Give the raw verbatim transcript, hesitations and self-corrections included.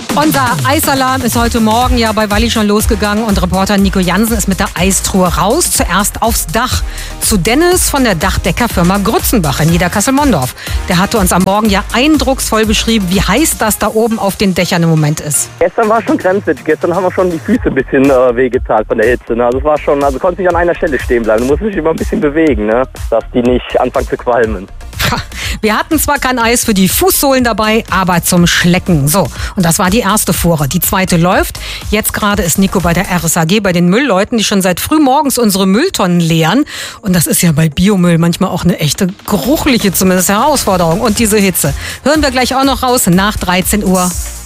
Unser Eisalarm ist heute Morgen ja bei Walli schon losgegangen und Reporter Nico Jansen ist mit der Eistruhe raus. Zuerst aufs Dach zu Dennis von der Dachdeckerfirma Grützenbach in Niederkassel-Mondorf. Der hatte uns am Morgen ja eindrucksvoll beschrieben, wie heiß das da oben auf den Dächern im Moment ist. Gestern war schon grenzwertig. Gestern haben wir schon die Füße ein bisschen äh, wehgetan von der Hitze. Ne? Also es war schon, also konnte nicht an einer Stelle stehen bleiben. Du musst dich immer ein bisschen bewegen, ne? Dass die nicht anfangen zu qualmen. Wir hatten zwar kein Eis für die Fußsohlen dabei, aber zum Schlecken. So, und das war die erste Fuhre. Die zweite läuft. Jetzt gerade ist Nico bei der R S A G, bei den Müllleuten, die schon seit frühmorgens unsere Mülltonnen leeren. Und das ist ja bei Biomüll manchmal auch eine echte, geruchliche zumindest Herausforderung. Und diese Hitze hören wir gleich auch noch raus nach dreizehn Uhr.